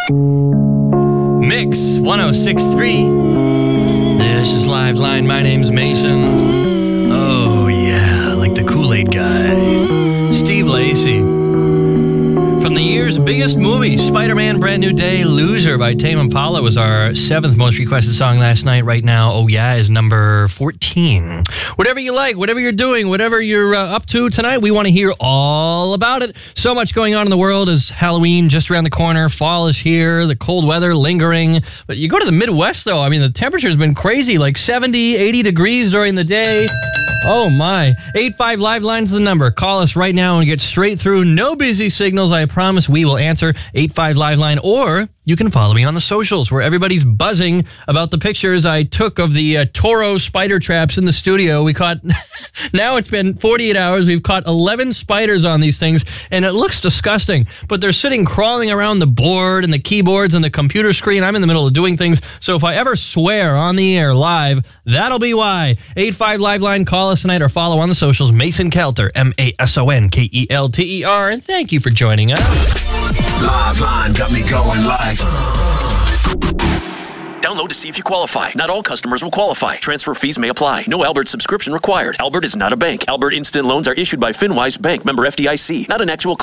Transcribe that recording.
Mix 106.3. This is Live Line. My name's Mason. Oh, yeah, like the Kool-Aid guy. Steve Lacy. From the year's biggest movie, Spider-Man Brand New Day, Loser by Tame Impala was our 7th most requested song last night. Right now, oh yeah, is number 14. Whatever you like, whatever you're doing, whatever you're up to tonight, we want to hear all about it. So much going on in the world as Halloween just around the corner. Fall is here, the cold weather lingering. But you go to the Midwest, though, I mean, the temperature's been crazy, like 70, 80 degrees during the day. Oh, my. 85 Live Line's the number. Call us right now and get straight through. No busy signals. I promise we will answer. 85 Live Line. Or you can follow me on the socials where everybody's buzzing about the pictures I took of the Toro spider traps in the studio. We caught, now it's been 48 hours. We've caught 11 spiders on these things, and it looks disgusting. But they're sitting crawling around the board and the keyboards and the computer screen. I'm in the middle of doing things. So if I ever swear on the air live, that'll be why. 85 Live Line, call us tonight or follow on the socials. Mason Kelter, MASONKELTER. And thank you for joining us. Live Line got me going live. Download to see if you qualify. Not all customers will qualify. Transfer fees may apply. No Albert subscription required. Albert is not a bank. Albert Instant Loans are issued by FinWise Bank, member FDIC. Not an actual